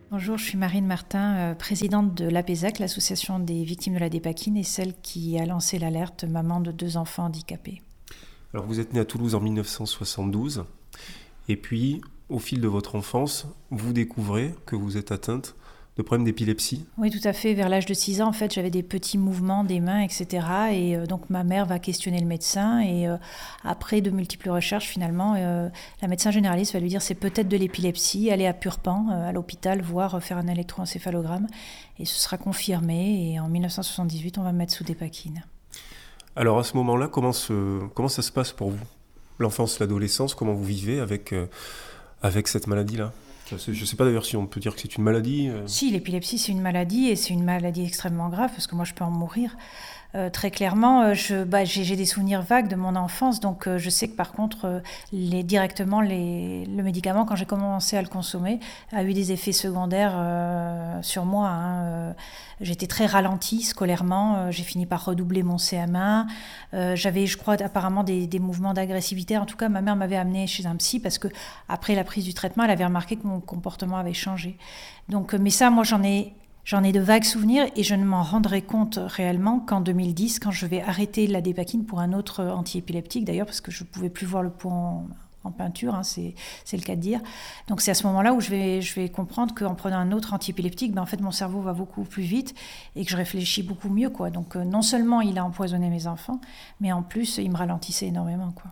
Bonjour, je suis Marine Martin, présidente de l'APESAC, l'association des victimes de la dépakine, et celle qui a lancé l'alerte maman de 2 enfants handicapés. Alors vous êtes née à Toulouse en 1972, et puis au fil de votre enfance, vous découvrez que vous êtes atteinte de problèmes d'épilepsie. Oui, tout à fait. Vers l'âge de 6 ans, en fait, j'avais des petits mouvements des mains, etc. Et donc ma mère va questionner le médecin, et après de multiples recherches, finalement, la médecin généraliste va lui dire c'est peut-être de l'épilepsie, aller à Purpan, à l'hôpital, voir faire un électroencéphalogramme, et ce sera confirmé. Et en 1978, on va me mettre sous dépakine. Alors à ce moment-là, comment ça se passe pour vous? L'enfance, l'adolescence, comment vous vivez avec cette maladie-là? Je ne sais pas d'ailleurs si on peut dire que c'est une maladie. Si, l'épilepsie, c'est une maladie, et c'est une maladie extrêmement grave, parce que moi, je peux en mourir. Très clairement, j'ai des souvenirs vagues de mon enfance, donc je sais que par contre, le médicament, quand j'ai commencé à le consommer, a eu des effets secondaires sur moi. J'étais très ralentie scolairement, j'ai fini par redoubler mon CM1. J'avais, je crois, apparemment des mouvements d'agressivité. En tout cas, ma mère m'avait amenée chez un psy parce que après la prise du traitement, elle avait remarqué que mon comportement avait changé. Donc, mais ça, moi, j'en ai de vagues souvenirs, et je ne m'en rendrai compte réellement qu'en 2010, quand je vais arrêter la dépakine pour un autre antiépileptique, d'ailleurs, parce que je ne pouvais plus voir le pot en peinture, c'est le cas de dire. Donc c'est à ce moment-là où je vais comprendre qu'en prenant un autre antiépileptique, en fait mon cerveau va beaucoup plus vite et que je réfléchis beaucoup mieux, quoi. Donc non seulement il a empoisonné mes enfants, mais en plus il me ralentissait énormément, quoi.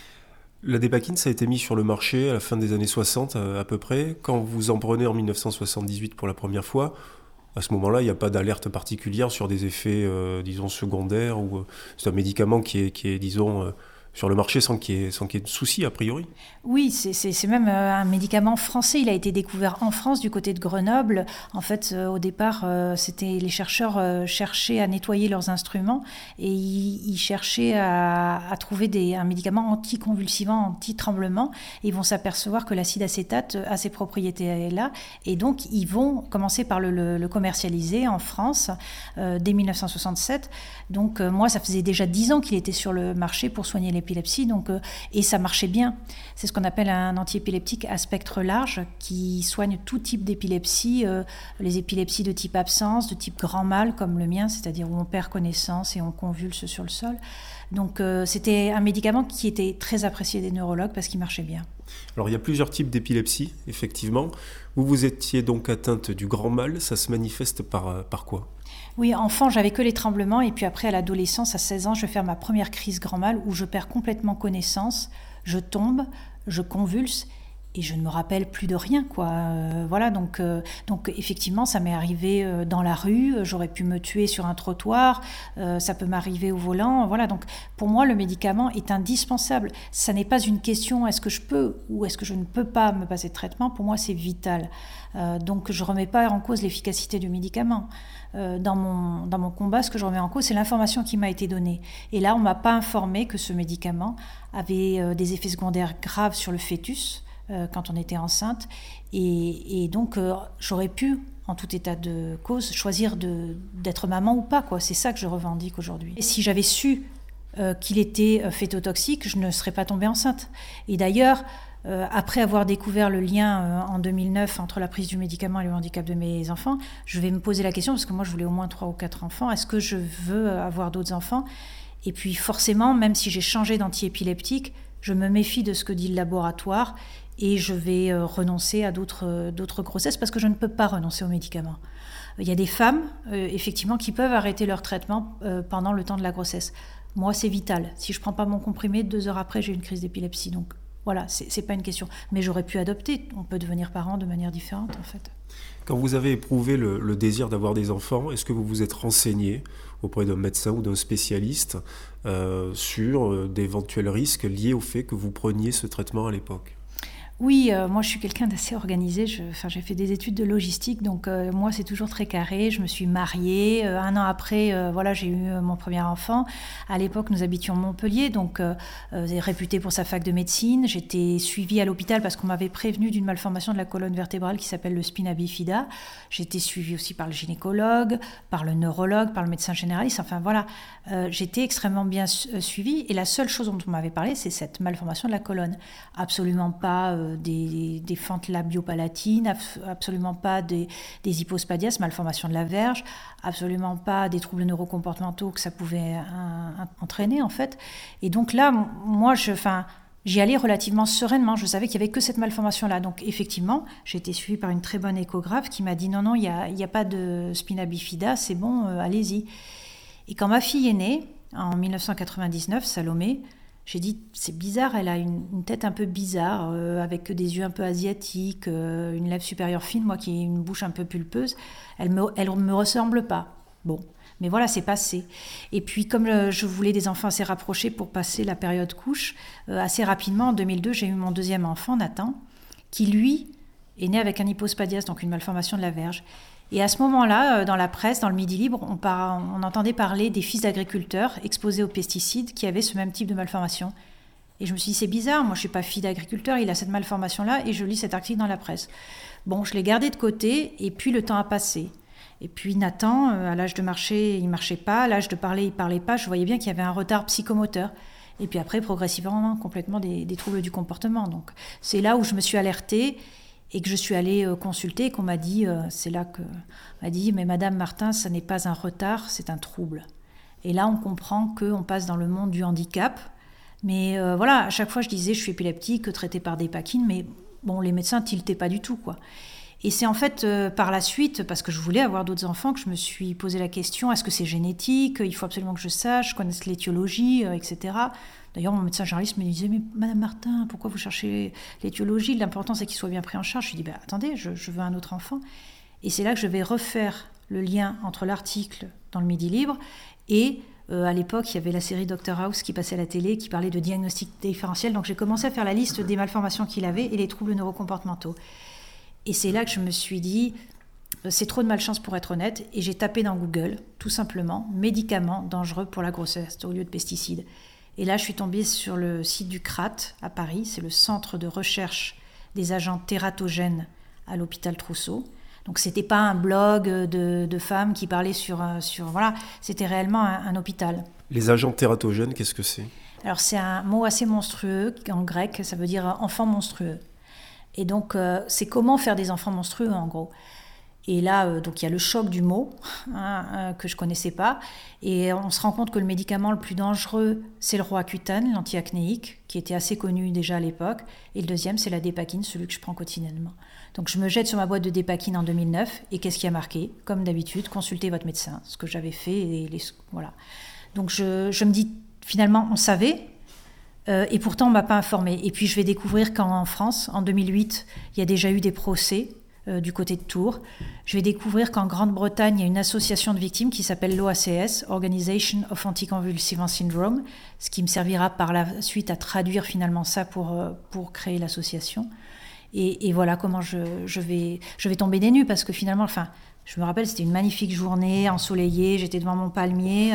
La dépakine, ça a été mis sur le marché à la fin des années 60 à peu près. Quand vous en prenez en 1978 pour la première fois, à ce moment-là, il n'y a pas d'alerte particulière sur des effets, disons, secondaires, ou c'est un médicament qui est disons, sur le marché sans qu'il y ait de soucis, a priori. Oui, c'est même un médicament français. Il a été découvert en France, du côté de Grenoble. En fait, au départ, c'était les chercheurs cherchaient à nettoyer leurs instruments, et ils cherchaient à trouver un médicament anticonvulsivant, anti-tremblement. Et ils vont s'apercevoir que l'acide acétate a ces propriétés-là. Et donc, ils vont commencer par le commercialiser en France dès 1967. Donc, moi, ça faisait déjà 10 ans qu'il était sur le marché pour soigner l'épilepsie. Donc, et ça marchait bien. C'est ce qu'on appelle un antiépileptique à spectre large qui soigne tout type d'épilepsie, les épilepsies de type absence, de type grand mal comme le mien, c'est-à-dire où on perd connaissance et on convulse sur le sol. Donc c'était un médicament qui était très apprécié des neurologues parce qu'il marchait bien. Alors il y a plusieurs types d'épilepsie, effectivement. Vous étiez donc atteinte du grand mal, ça se manifeste par quoi? Oui, enfant, j'avais que les tremblements, et puis après, à l'adolescence, à 16 ans, je vais faire ma première crise grand mal où je perds complètement connaissance, je tombe, je convulse, et je ne me rappelle plus de rien, quoi. Voilà, donc effectivement, ça m'est arrivé dans la rue, j'aurais pu me tuer sur un trottoir, ça peut m'arriver au volant, voilà. Donc pour moi, le médicament est indispensable. Ça n'est pas une question est-ce que je peux ou est-ce que je ne peux pas me passer de traitement. Pour moi, c'est vital. Donc je ne remets pas en cause l'efficacité du médicament. Dans mon combat, ce que je remets en cause, c'est l'information qui m'a été donnée. Et là, on ne m'a pas informé que ce médicament avait des effets secondaires graves sur le fœtus quand on était enceinte. Et donc, j'aurais pu, en tout état de cause, choisir d'être maman ou pas, quoi. C'est ça que je revendique aujourd'hui. Et si j'avais su qu'il était phétotoxique, je ne serais pas tombée enceinte. Et d'ailleurs, après avoir découvert le lien en 2009 entre la prise du médicament et le handicap de mes enfants, je vais me poser la question, parce que moi je voulais au moins 3 ou 4 enfants, est-ce que je veux avoir d'autres enfants? Et puis forcément, même si j'ai changé d'antiépileptique, je me méfie de ce que dit le laboratoire, et je vais renoncer à d'autres grossesses, parce que je ne peux pas renoncer aux médicaments. Il y a des femmes, effectivement, qui peuvent arrêter leur traitement pendant le temps de la grossesse. Moi, c'est vital. Si je ne prends pas mon comprimé, 2 heures après, j'ai une crise d'épilepsie. Donc voilà, c'est pas une question. Mais j'aurais pu adopter. On peut devenir parent de manière différente, en fait. Quand vous avez éprouvé le désir d'avoir des enfants, est-ce que vous vous êtes renseigné auprès d'un médecin ou d'un spécialiste sur d'éventuels risques liés au fait que vous preniez ce traitement à l'époque? Oui, moi je suis quelqu'un d'assez organisé. J'ai fait des études de logistique, donc moi c'est toujours très carré. Je me suis mariée. 1 an après, voilà, j'ai eu mon premier enfant. À l'époque, nous habitions Montpellier, donc réputé pour sa fac de médecine. J'étais suivie à l'hôpital parce qu'on m'avait prévenu d'une malformation de la colonne vertébrale qui s'appelle le spina bifida. J'étais suivie aussi par le gynécologue, par le neurologue, par le médecin généraliste. Enfin voilà, j'étais extrêmement bien suivie. Et la seule chose dont on m'avait parlé, c'est cette malformation de la colonne. Absolument pas des fentes labiopalatines, absolument pas des hypospadias, malformations de la verge, absolument pas des troubles neurocomportementaux que ça pouvait entraîner en fait. Et donc là, moi, j'y allais relativement sereinement. Je savais qu'il n'y avait que cette malformation-là. Donc effectivement, j'ai été suivie par une très bonne échographe qui m'a dit non, il n'y a pas de spina bifida, c'est bon, allez-y. Et quand ma fille est née, en 1999, Salomé, j'ai dit, c'est bizarre, elle a une tête un peu bizarre, avec des yeux un peu asiatiques, une lèvre supérieure fine, moi qui ai une bouche un peu pulpeuse. Elle me ressemble pas. Bon, mais voilà, c'est passé. Et puis, comme je voulais des enfants assez rapprochés pour passer la période couche, assez rapidement, en 2002, j'ai eu mon deuxième enfant, Nathan, qui, lui, est né avec un hypospadias, donc une malformation de la verge. Et à ce moment-là, dans la presse, dans le Midi Libre, on entendait parler des fils d'agriculteurs exposés aux pesticides qui avaient ce même type de malformation. Et je me suis dit, c'est bizarre, moi je ne suis pas fille d'agriculteur, il a cette malformation-là, et je lis cet article dans la presse. Bon, je l'ai gardé de côté, et puis le temps a passé. Et puis Nathan, à l'âge de marcher, il ne marchait pas, à l'âge de parler, il ne parlait pas, je voyais bien qu'il y avait un retard psychomoteur. Et puis après, progressivement, complètement des troubles du comportement. Donc c'est là où je me suis alertée, et que je suis allée consulter, et qu'on m'a dit, c'est là qu'on m'a dit, mais Madame Martin, ça n'est pas un retard, c'est un trouble. Et là, on comprend qu'on passe dans le monde du handicap. Mais voilà, à chaque fois, je disais, je suis épileptique, traitée par des Dépakine, mais bon, les médecins tiltaient pas du tout, quoi. Et c'est en fait par la suite, parce que je voulais avoir d'autres enfants, que je me suis posé la question, est-ce que c'est génétique ? Il faut absolument que je sache, je connaisse l'étiologie, etc. D'ailleurs, mon médecin généraliste me disait, mais Madame Martin, pourquoi vous cherchez l'étiologie ? L'important, c'est qu'il soit bien pris en charge. Je lui dis, attendez, je veux un autre enfant. Et c'est là que je vais refaire le lien entre l'article dans le Midi Libre et à l'époque, il y avait la série Dr House qui passait à la télé, qui parlait de diagnostic différentiel. Donc j'ai commencé à faire la liste des malformations qu'il avait et les troubles neurocomportementaux. Et c'est là que je me suis dit, c'est trop de malchance pour être honnête. Et j'ai tapé dans Google, tout simplement, médicaments dangereux pour la grossesse au lieu de pesticides. Et là, je suis tombée sur le site du CRAT à Paris, c'est le Centre de recherche des agents tératogènes à l'hôpital Trousseau. Donc, ce n'était pas un blog de femmes qui parlaient sur voilà, c'était réellement un hôpital. Les agents tératogènes, qu'est-ce que c'est ? Alors, c'est un mot assez monstrueux, en grec, ça veut dire enfant monstrueux. Et donc, c'est comment faire des enfants monstrueux, en gros. Et là, donc il y a le choc du mot, que je ne connaissais pas. Et on se rend compte que le médicament le plus dangereux, c'est le Roaccutane, l'antiacnéique, qui était assez connu déjà à l'époque. Et le deuxième, c'est la Dépakine, celui que je prends quotidiennement. Donc je me jette sur ma boîte de Dépakine en 2009. Et qu'est-ce qui a marqué ? Comme d'habitude, consultez votre médecin, ce que j'avais fait. Voilà. Donc je me dis, finalement, on savait. Et pourtant, on ne m'a pas informé. Et puis je vais découvrir qu'en France, en 2008, il y a déjà eu des procès du côté de Tours. Je vais découvrir qu'en Grande-Bretagne, il y a une association de victimes qui s'appelle l'OACS, Organisation of Anticonvulsivant Syndrome, ce qui me servira par la suite à traduire finalement ça pour créer l'association. Et voilà comment je vais tomber des nues, parce que finalement, je me rappelle, c'était une magnifique journée, ensoleillée, j'étais devant mon palmier,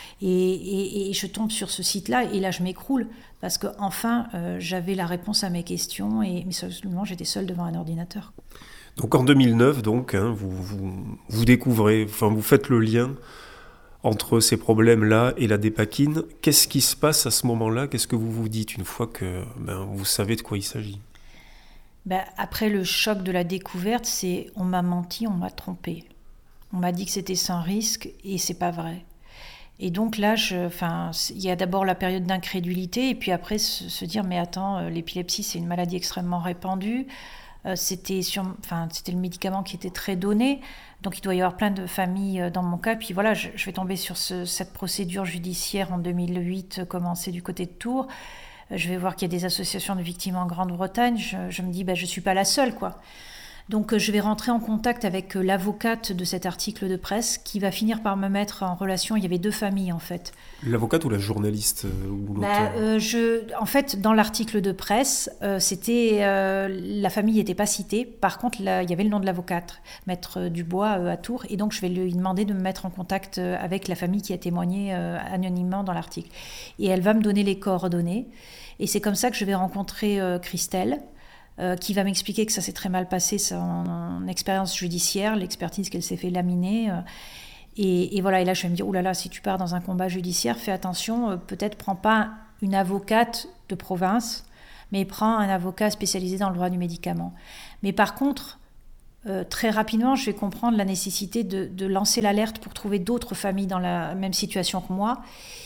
et je tombe sur ce site-là, et là je m'écroule, parce qu'enfin, j'avais la réponse à mes questions, mais seulement j'étais seule devant un ordinateur. Donc en 2009, vous découvrez, vous faites le lien entre ces problèmes-là et la Dépakine. Qu'est-ce qui se passe à ce moment-là ? Qu'est-ce que vous vous dites une fois que vous savez de quoi il s'agit ? Après le choc de la découverte, c'est on m'a menti, on m'a trompé. On m'a dit que c'était sans risque et c'est pas vrai. Et donc là, il y a d'abord la période d'incrédulité et puis après se dire mais attends, l'épilepsie c'est une maladie extrêmement répandue. C'était le médicament qui était très donné, donc il doit y avoir plein de familles dans mon cas. Puis voilà, je vais tomber sur cette procédure judiciaire en 2008, commencée du côté de Tours. Je vais voir qu'il y a des associations de victimes en Grande-Bretagne. Je me dis, je ne suis pas la seule, quoi. Donc je vais rentrer en contact avec l'avocate de cet article de presse qui va finir par me mettre en relation. Il y avait deux familles en fait. L'avocate ou la journaliste ou l'auteur ? En fait, dans l'article de presse, la famille n'était pas citée. Par contre, il y avait le nom de l'avocate, Maître Dubois à Tours. Et donc je vais lui demander de me mettre en contact avec la famille qui a témoigné anonymement dans l'article. Et elle va me donner les coordonnées. Et c'est comme ça que je vais rencontrer Christelle. Qui va m'expliquer que ça s'est très mal passé, son expérience judiciaire, l'expertise qu'elle s'est fait laminer. Et voilà, et là je vais me dire, oulala, si tu pars dans un combat judiciaire, fais attention, peut-être prends pas une avocate de province, mais prends un avocat spécialisé dans le droit du médicament. Mais par contre, très rapidement, je vais comprendre la nécessité de lancer l'alerte pour trouver d'autres familles dans la même situation que moi.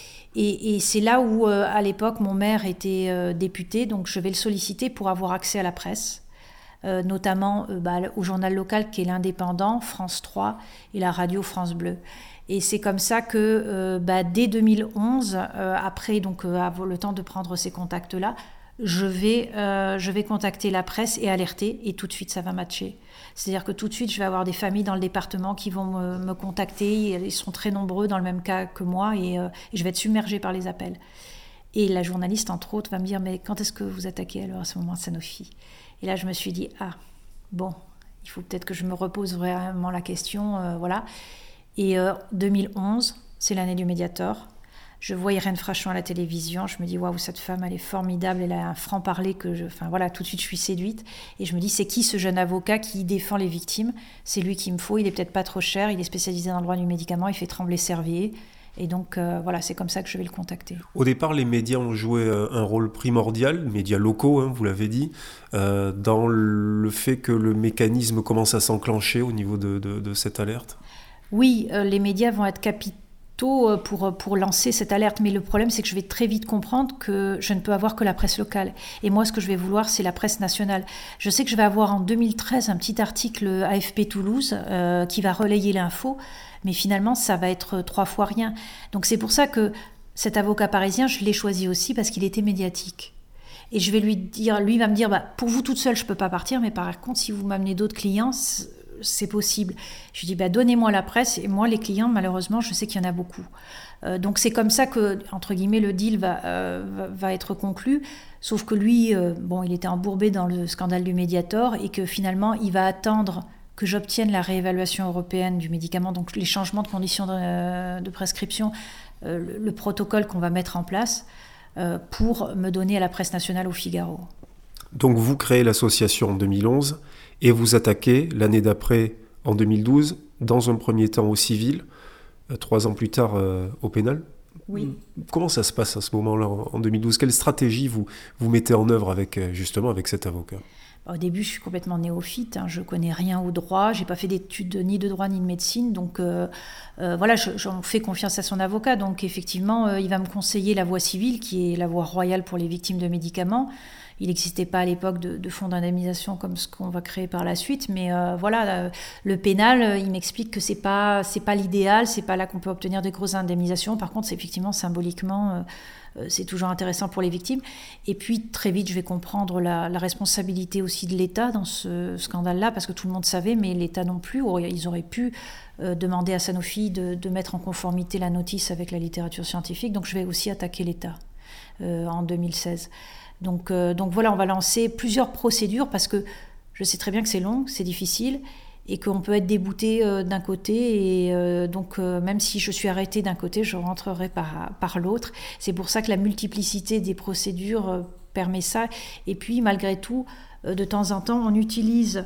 Et c'est là où, à l'époque, mon maire était député, donc je vais le solliciter pour avoir accès à la presse, notamment au journal local qui est l'Indépendant, France 3 et la radio France Bleu. Et c'est comme ça que dès 2011, après donc avoir le temps de prendre ces contacts-là, je vais contacter la presse et alerter, et tout de suite ça va matcher. C'est-à-dire que tout de suite je vais avoir des familles dans le département qui vont me contacter, ils sont très nombreux dans le même cas que moi, et je vais être submergée par les appels. Et la journaliste entre autres va me dire, mais quand est-ce que vous attaquez alors à ce moment Sanofi? Et là je me suis dit, bon, il faut peut-être que je me repose vraiment la question, voilà. Et 2011, c'est l'année du Mediator. Je vois Irène Frachon à la télévision, je me dis waouh, cette femme elle est formidable, elle a un franc-parler tout de suite je suis séduite, et je me dis c'est qui ce jeune avocat qui défend les victimes? C'est lui qu'il me faut, il est peut-être pas trop cher, il est spécialisé dans le droit du médicament, il fait trembler Servier, et donc c'est comme ça que je vais le contacter. Au départ, les médias ont joué un rôle primordial, médias locaux, vous l'avez dit, dans le fait que le mécanisme commence à s'enclencher au niveau de cette alerte. Oui, les médias vont être capitaux pour lancer cette alerte, mais le problème c'est que je vais très vite comprendre que je ne peux avoir que la presse locale, et moi ce que je vais vouloir c'est la presse nationale. Je sais que je vais avoir en 2013 un petit article AFP Toulouse qui va relayer l'info, mais finalement ça va être 3 fois rien. Donc c'est pour ça que cet avocat parisien, je l'ai choisi aussi parce qu'il était médiatique. Et je vais lui va me dire, pour vous toute seule je peux pas partir, mais par contre si vous m'amenez d'autres clients, c'est possible. Je lui dis, donnez-moi la presse, et moi les clients malheureusement je sais qu'il y en a beaucoup. Donc c'est comme ça que, entre guillemets, le deal va être conclu, sauf que lui, il était embourbé dans le scandale du Mediator, et que finalement il va attendre que j'obtienne la réévaluation européenne du médicament, donc les changements de conditions de prescription, le protocole qu'on va mettre en place pour me donner à la presse nationale au Figaro. Donc vous créez l'association en 2011 et vous attaquez l'année d'après, en 2012, dans un premier temps au civil, 3 ans plus tard au pénal. Oui. Comment ça se passe à ce moment-là, en 2012 ? Quelle stratégie vous mettez en œuvre avec cet avocat ? Au début, je suis complètement néophyte, je ne connais rien au droit, je n'ai pas fait d'études ni de droit ni de médecine, donc j'en fais confiance à son avocat. Donc effectivement, il va me conseiller la voie civile, qui est la voie royale pour les victimes de médicaments. Il n'existait pas à l'époque de fonds d'indemnisation comme ce qu'on va créer par la suite, mais le pénal, il m'explique que c'est pas l'idéal, c'est pas là qu'on peut obtenir des grosses indemnisations. Par contre, c'est effectivement symboliquement, c'est toujours intéressant pour les victimes. Et puis très vite, je vais comprendre la responsabilité aussi de l'État dans ce scandale-là, parce que tout le monde savait, mais l'État non plus. Ils auraient pu demander à Sanofi de mettre en conformité la notice avec la littérature scientifique. Donc je vais aussi attaquer l'État en 2016. Donc voilà, on va lancer plusieurs procédures, parce que je sais très bien que c'est long, c'est difficile, et qu'on peut être débouté d'un côté, et donc même si je suis arrêtée d'un côté, je rentrerai par l'autre. C'est pour ça que la multiplicité des procédures permet ça. Et puis malgré tout, de temps en temps, on utilise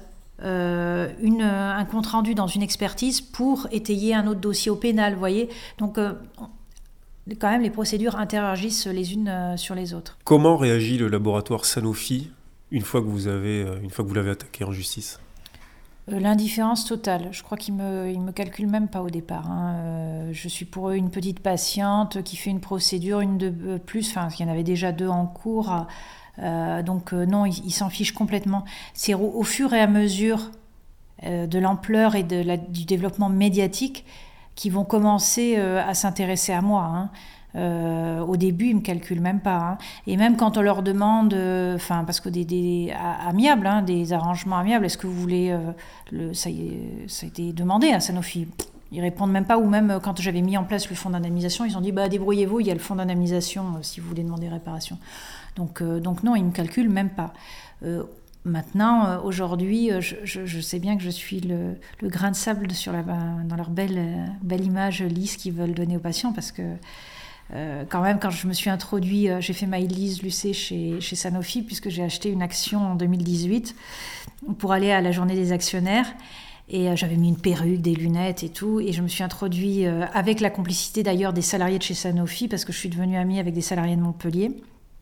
un compte-rendu dans une expertise pour étayer un autre dossier au pénal, vous voyez. Donc quand même, les procédures interagissent les unes sur les autres. Comment réagit le laboratoire Sanofi une fois que vous l'avez attaqué en justice ? L'indifférence totale. Je crois qu'ils me calculent même pas au départ. Je suis pour eux une petite patiente qui fait une procédure, une de plus. Enfin, il y en avait déjà 2 en cours. Non, ils s'en fichent complètement. C'est au fur et à mesure de l'ampleur et du développement médiatique qui vont commencer à s'intéresser à moi. Au début, ils me calculent même pas. Et même quand on leur demande, parce que des amiables, des arrangements amiables, est-ce que vous voulez, ça a été demandé à Sanofi. Ils répondent même pas, ou même quand j'avais mis en place le fonds d'indemnisation, ils ont dit débrouillez-vous, il y a le fonds d'indemnisation si vous voulez demander réparation. Donc non, ils me calculent même pas. Maintenant, aujourd'hui, je sais bien que je suis le grain de sable dans leur belle image lisse qu'ils veulent donner aux patients, parce que quand même, quand je me suis introduit, j'ai fait ma Élise Lucet chez Sanofi, puisque j'ai acheté une action en 2018 pour aller à la journée des actionnaires. Et j'avais mis une perruque, des lunettes et tout. Et je me suis introduit avec la complicité d'ailleurs des salariés de chez Sanofi, parce que je suis devenue amie avec des salariés de Montpellier.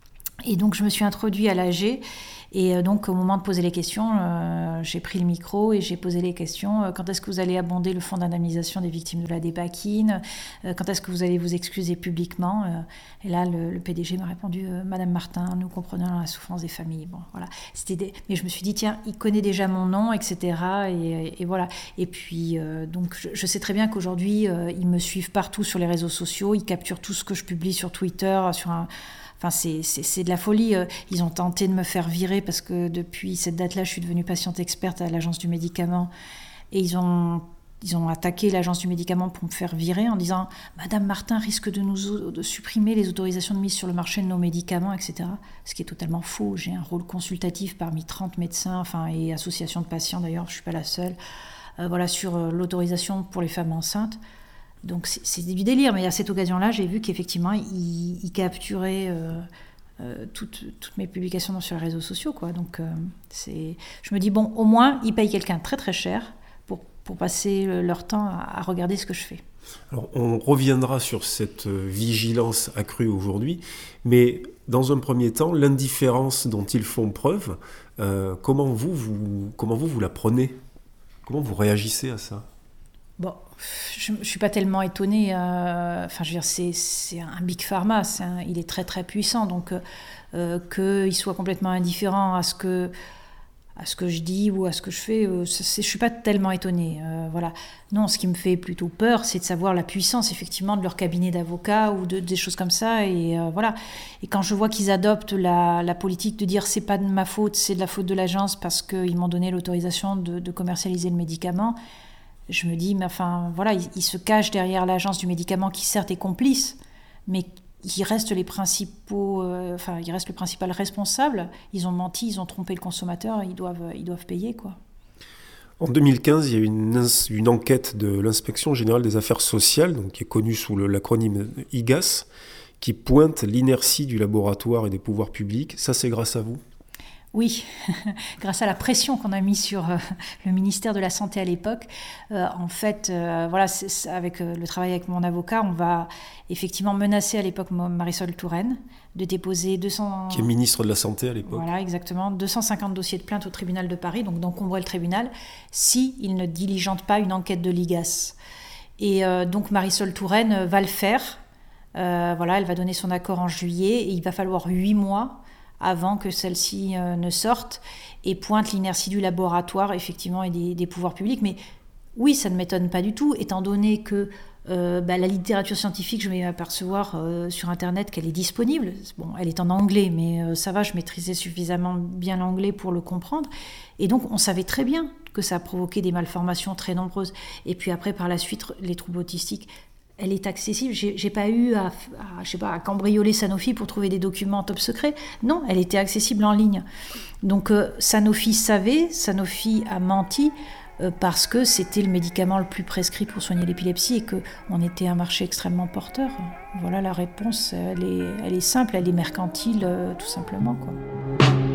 Et donc, je me suis introduite à l'AG. Et donc, au moment de poser les questions, j'ai pris le micro et j'ai posé les questions. Quand est-ce que vous allez abonder le fonds d'indemnisation des victimes de la débâquine ? Quand est-ce que vous allez vous excuser publiquement ? Et là, le PDG m'a répondu « Madame Martin, nous comprenons la souffrance des familles. » Bon, voilà. Mais je me suis dit, tiens, il connaît déjà mon nom, etc. Et voilà. Et puis, donc, je sais très bien qu'aujourd'hui, ils me suivent partout sur les réseaux sociaux. Ils capturent tout ce que je publie sur Twitter, Enfin, c'est de la folie. Ils ont tenté de me faire virer parce que depuis cette date-là, je suis devenue patiente experte à l'Agence du médicament. Et ils ont attaqué l'Agence du médicament pour me faire virer en disant « Madame Martin risque de supprimer les autorisations de mise sur le marché de nos médicaments, etc. » Ce qui est totalement faux. J'ai un rôle consultatif parmi 30 médecins et associations de patients, d'ailleurs, je ne suis pas la seule, sur l'autorisation pour les femmes enceintes. Donc c'est du délire, mais à cette occasion-là, j'ai vu qu'effectivement, ils capturaient toutes mes publications sur les réseaux sociaux, quoi. Donc je me dis, bon, au moins, ils payent quelqu'un très très cher pour passer leur temps à regarder ce que je fais. Alors, on reviendra sur cette vigilance accrue aujourd'hui, mais dans un premier temps, l'indifférence dont ils font preuve, comment vous la prenez ? Comment vous réagissez à ça ? Bon, je ne suis pas tellement étonnée. Je veux dire, c'est un big pharma, il est très très puissant, donc qu'il soit complètement indifférent à ce que je dis ou à ce que je fais, je ne suis pas tellement étonnée. Voilà. Non, ce qui me fait plutôt peur, c'est de savoir la puissance effectivement de leur cabinet d'avocats ou des choses comme ça. Et voilà. Et quand je vois qu'ils adoptent la politique de dire c'est pas de ma faute, c'est de la faute de l'agence parce qu'ils m'ont donné l'autorisation de commercialiser le médicament. Je me dis, mais enfin, voilà, ils se cachent derrière l'agence du médicament qui certes est complice, mais il reste le principal responsable. Ils ont menti, ils ont trompé le consommateur, ils doivent payer, quoi. En 2015, il y a eu une enquête de l'Inspection générale des affaires sociales, donc qui est connue sous l'acronyme IGAS, qui pointe l'inertie du laboratoire et des pouvoirs publics. Ça, c'est grâce à vous ? Oui, grâce à la pression qu'on a mise sur le ministère de la Santé à l'époque. Avec le travail avec mon avocat, on va effectivement menacer à l'époque Marisol Touraine de déposer 200... Qui est ministre de la Santé à l'époque. Voilà, exactement. 250 dossiers de plainte au tribunal de Paris, donc d'encombrer le tribunal, s'il ne diligente pas une enquête de l'IGAS. Et donc Marisol Touraine va le faire. Elle va donner son accord en juillet et il va falloir 8 mois avant que celle-ci ne sorte, et pointe l'inertie du laboratoire, effectivement, et des pouvoirs publics. Mais oui, ça ne m'étonne pas du tout, étant donné que la littérature scientifique, je vais m'apercevoir sur Internet qu'elle est disponible. Bon, elle est en anglais, mais ça va, je maîtrisais suffisamment bien l'anglais pour le comprendre. Et donc, on savait très bien que ça a provoqué des malformations très nombreuses. Et puis après, par la suite, les troubles autistiques, elle est accessible. J'ai pas eu à cambrioler Sanofi pour trouver des documents top secret. Non, elle était accessible en ligne. Donc Sanofi savait, Sanofi a menti parce que c'était le médicament le plus prescrit pour soigner l'épilepsie et qu'on était un marché extrêmement porteur. Voilà, la réponse, elle est simple, elle est mercantile, tout simplement, quoi.